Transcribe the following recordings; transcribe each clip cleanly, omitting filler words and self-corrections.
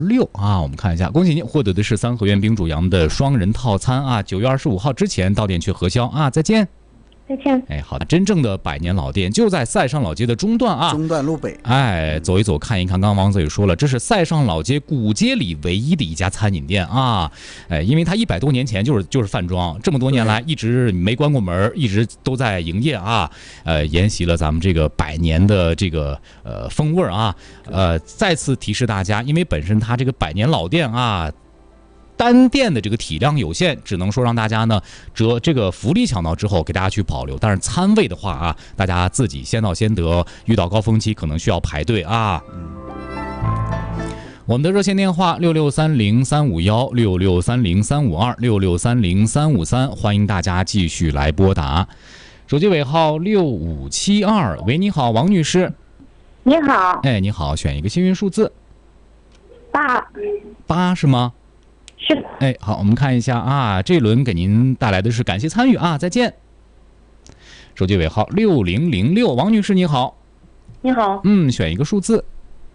6啊，我们看一下，恭喜您获得的是三合院冰煮羊的双人套餐啊！9月25号之前到店去核销啊！再见。 再见。 哎，好的，真正的百年老店就在塞上老街的中段啊， 中段路北。 哎，走一走，看一看。刚刚王子也说了，这是塞上老街古街里唯一的一家餐饮店啊。哎，因为它100多年前就是饭庄，这么多年来一直没关过门，一直都在营业啊。沿袭了咱们这个100年的这个风味啊。再次提示大家，因为本身它这个百年老店啊。单店的这个体量有限，只能说让大家呢这个福利抢到之后给大家去保留，但是餐位的话啊，大家自己先到先得，遇到高峰期可能需要排队啊。我们的热线电话6630-351，6630-352，6630-353，欢迎大家继续来拨打。手机尾号6572，喂，你好，王女士。 你好。 哎，你好，选一个幸运数字。8是吗？ 是的。 哎，好，我们看一下啊，这轮给您带来的是感谢参与啊，再见。手机尾号6006，王女士你好。 你好。 选一个数字。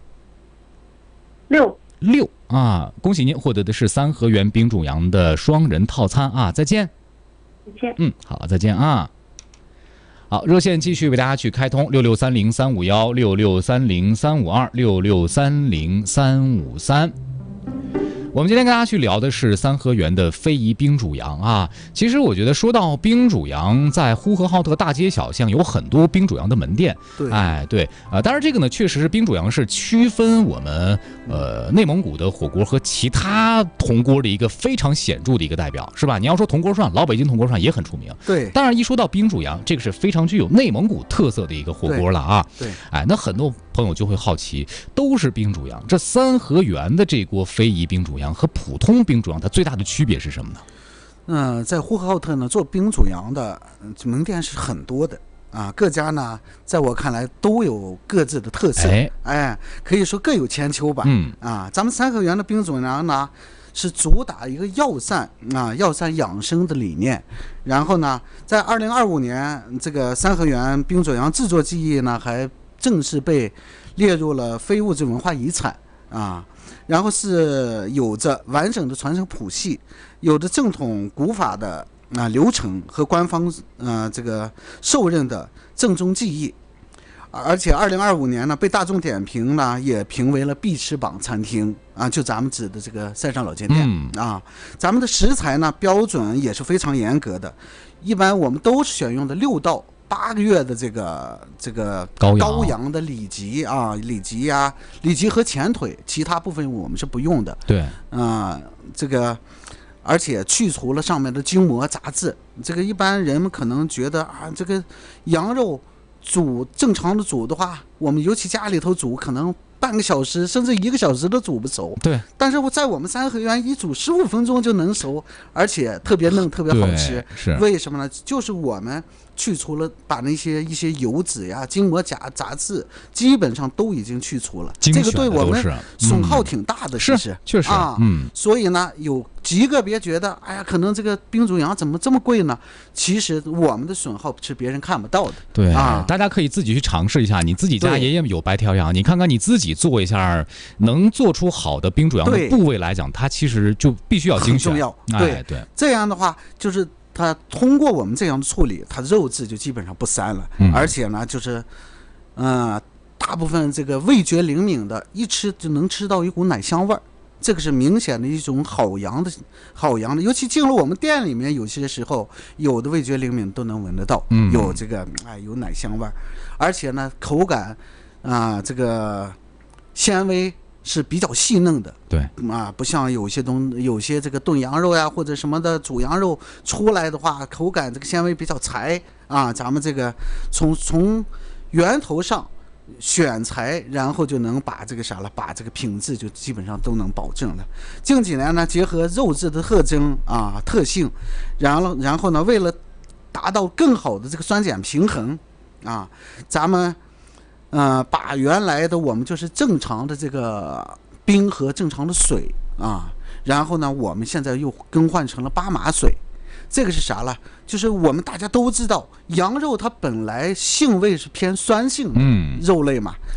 6 啊，恭喜您获得的是三合园冰煮羊的双人套餐啊，再见。 再见。 好，再见啊。好，热线继续为大家去开通6630-351，6630-352，6630-353。我们今天跟大家去聊的是三合园的非遗冰煮羊啊。其实我觉得说到冰煮羊，在呼和浩特大街小巷有很多冰煮羊的门店。 对， 对，当然这个呢，确实是冰煮羊是区分我们内蒙古的火锅和其他铜锅的一个非常显著的一个代表，是吧？你要说铜锅涮，老北京铜锅涮也很出名。 对， 当然一说到冰煮羊，这个是非常具有内蒙古特色的一个火锅了啊。 对， 那很多朋友就会好奇，都是冰煮羊，这三合园的这锅非遗冰煮羊和普通冰煮羊它最大的区别是什么呢？ 在呼和浩特呢，做冰煮羊的门店是很多的啊，各家呢，在我看来都有各自的特色，可以说各有千秋吧。咱们三合园的冰煮羊呢，是主打一个药膳养生的理念。然后呢，在2025年，这个三合园冰煮羊制作技艺呢，还正式被列入了非物质文化遗产啊。然后是有着完整的传承谱系，有着正统古法的流程和官方这个受认的正宗技艺，而且2025年呢被大众点评呢也评为了必吃榜餐厅啊，就咱们指的这个塞上老街店啊。咱们的食材呢标准也是非常严格的，一般我们都是选用的6到8个月的这个羔羊的里脊啊，里脊和前腿，其他部分我们是不用的。 对， 这个而且去除了上面的筋膜杂质。这个一般人们可能觉得啊，这个羊肉正常的煮的话，我们尤其家里头煮，可能半个小时甚至1个小时都煮不熟。 对， 但是在我们三合园一煮15分钟就能熟，而且特别嫩，特别好吃。 是为什么呢？就是我们去除了，把一些油脂呀、筋膜杂质基本上都已经去除了，这个对我们损耗挺大的，其实确实啊， 所以呢，有极个别觉得，哎呀，可能这个冰煮羊怎么这么贵呢？其实我们的损耗是别人看不到的。 对啊，大家可以自己去尝试一下，你自己家也有白条羊，你看看你自己做一下，能做出好的冰煮羊的部位来讲，它其实就必须要精选， 很重要。 对， 这样的话就是它通过我们这样的处理，它肉质就基本上不膻了，而且呢，就是大部分这个味觉灵敏的，一吃就能吃到一股奶香味儿。这个是明显的一种好羊的，尤其进入我们店里面，有些时候有的味觉灵敏都能闻得到，有这个有奶香味儿，而且呢口感这个纤维是比较细嫩的， 对不像有些这个炖羊肉呀或者什么的煮羊肉出来的话，口感这个纤维比较柴啊。咱们这个从源头上选材，然后就能把这个把这个品质就基本上都能保证了。近几年呢，结合肉质的特征特性，然后呢，为了达到更好的这个酸碱平衡咱们把原来的我们就是正常的这个冰和正常的水然后呢，我们现在又更换成了巴马水。这个是啥了？就是我们大家都知道，羊肉它本来性味是偏酸性的肉类嘛，